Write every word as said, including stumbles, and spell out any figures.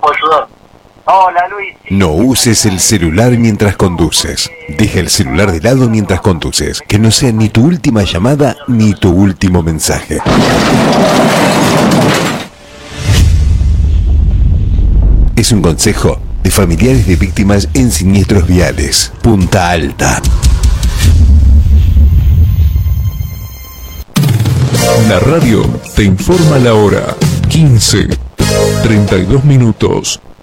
puedo ayudar? Hola, Luis. No uses el celular mientras conduces. Deja el celular de lado mientras conduces. Que no sea ni tu última llamada ni tu último mensaje. Es un consejo de familiares de víctimas en siniestros viales. Punta Alta. La radio te informa la hora. quince, treinta y dos minutos.